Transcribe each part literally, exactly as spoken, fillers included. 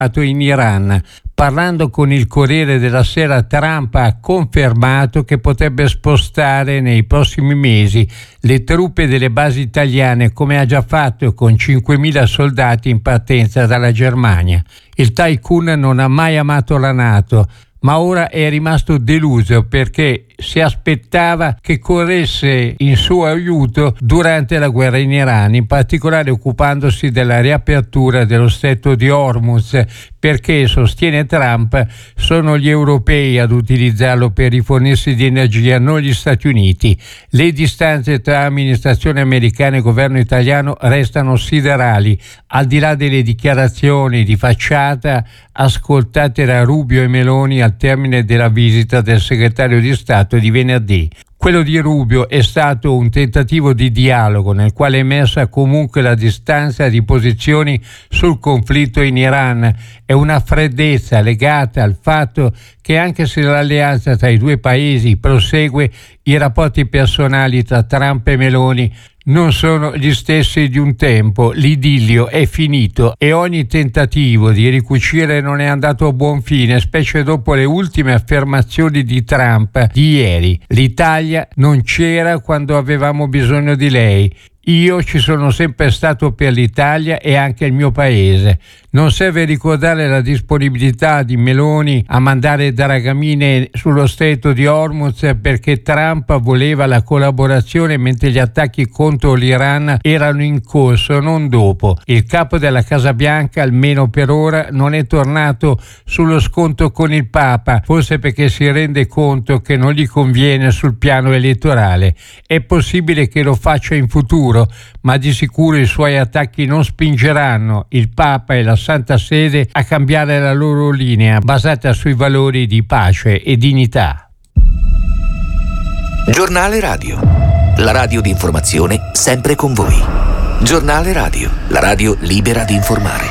in Iran. Parlando con il Corriere della Sera, Trump ha confermato che potrebbe spostare nei prossimi mesi le truppe delle basi italiane, come ha già fatto con cinquemila soldati in partenza dalla Germania. Il tycoon non ha mai amato la NATO, ma ora è rimasto deluso perché si aspettava che corresse in suo aiuto durante la guerra in Iran, in particolare occupandosi della riapertura dello stretto di Hormuz, perché, sostiene Trump, sono gli europei ad utilizzarlo per rifornirsi di energia, non gli Stati Uniti. Le distanze tra amministrazione americana e governo italiano restano siderali, al di là delle dichiarazioni di facciata ascoltate da Rubio e Meloni al termine della visita del segretario di Stato di venerdì. Quello di Rubio è stato un tentativo di dialogo nel quale è emersa comunque la distanza di posizioni sul conflitto in Iran e una freddezza legata al fatto che, anche se l'alleanza tra i due paesi prosegue, i rapporti personali tra Trump e Meloni non sono gli stessi di un tempo. L'idillio è finito e ogni tentativo di ricucire non è andato a buon fine, specie dopo le ultime affermazioni di Trump di ieri. L'Italia non c'era quando avevamo bisogno di lei. Io ci sono sempre stato per l'Italia e anche il mio paese. Non serve ricordare la disponibilità di Meloni a mandare dragamine sullo stretto di Hormuz perché Trump voleva la collaborazione mentre gli attacchi contro l'Iran erano in corso, non dopo. Il capo della Casa Bianca, almeno per ora, non è tornato sullo scontro con il Papa, forse perché si rende conto che non gli conviene sul piano elettorale. È possibile che lo faccia in futuro, ma di sicuro i suoi attacchi non spingeranno il Papa e la Santa Sede a cambiare la loro linea basata sui valori di pace e dignità. Giornale Radio, la radio di informazione sempre con voi. Giornale Radio, la radio libera di informare.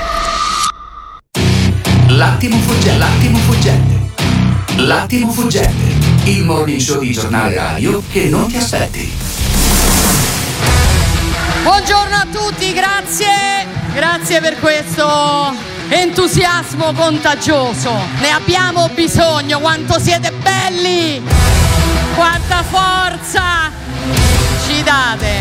L'attimo fuggente, l'attimo fuggente, l'attimo fuggente, il morning show di Giornale Radio che non ti aspetti. Buongiorno a tutti, grazie, grazie per questo entusiasmo contagioso. Ne abbiamo bisogno, quanto siete belli, quanta forza ci date.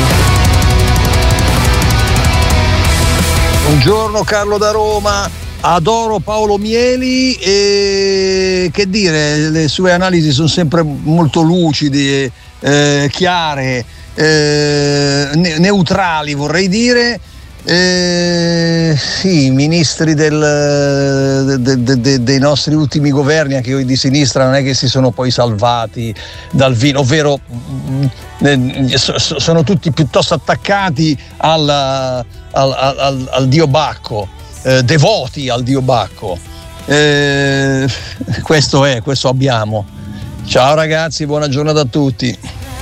Buongiorno Carlo da Roma, adoro Paolo Mieli e che dire, le sue analisi sono sempre molto lucide, eh, chiare. Eh, neutrali vorrei dire, eh, sì, ministri del, de, de, de, dei nostri ultimi governi, anche quelli di sinistra, non è che si sono poi salvati dal vino, ovvero eh, sono tutti piuttosto attaccati al, al, al, al dio Bacco, eh, devoti al dio Bacco. Eh, questo è, questo abbiamo. Ciao ragazzi, buona giornata a tutti.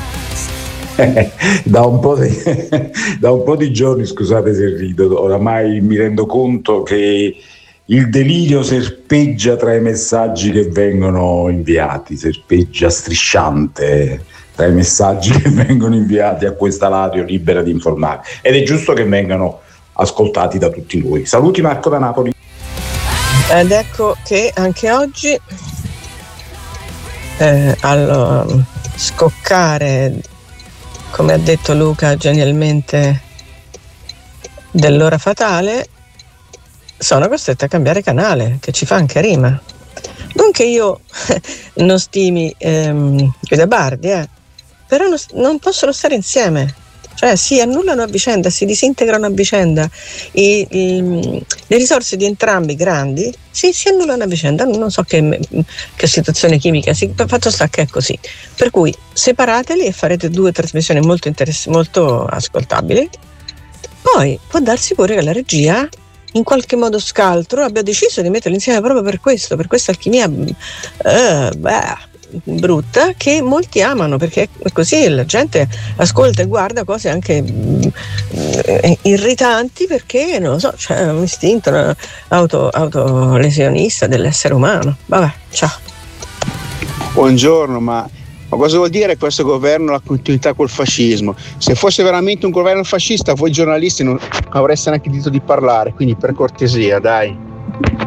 Da un, po di, da un po' di giorni, scusate se rido, oramai mi rendo conto che il delirio serpeggia tra i messaggi che vengono inviati, serpeggia strisciante tra i messaggi che vengono inviati a questa radio libera di informare, ed è giusto che vengano ascoltati da tutti noi. Saluti Marco da Napoli. Ed ecco che anche oggi eh, al scoccare, come ha detto Luca genialmente, dell'ora fatale, sono costretta a cambiare canale, che ci fa anche rima. Non che io non stimi ehm, Guida Bardi, eh, però non, non possono stare insieme. Cioè si annullano a vicenda, si disintegrano a vicenda. I, i, le risorse di entrambi grandi si, si annullano a vicenda. Non so che, che situazione chimica, si, fatto sta che è così. Per cui separateli e farete due trasmissioni molto interessanti, molto ascoltabili. Poi può darsi pure che la regia, in qualche modo scaltro, abbia deciso di metterli insieme proprio per questo, per questa alchimia eh, beh, brutta, che molti amano, perché è così, la gente ascolta e guarda cose anche eh, irritanti, perché non lo so, c'è un istinto auto, autolesionista dell'essere umano. Vabbè, ciao. Buongiorno, ma Ma cosa vuol dire questo governo, la continuità col fascismo? Se fosse veramente un governo fascista, voi giornalisti non avreste neanche diritto di parlare, quindi per cortesia, dai.